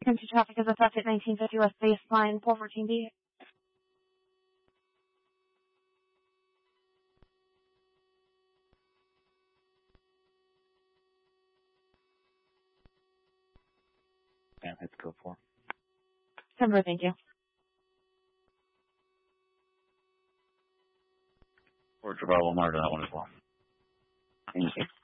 Country traffic is effect at 1950 West Baseline, 414B. Yeah, hit code 4. September, thank you. Or Bravo Mark on that one as well. Thank you.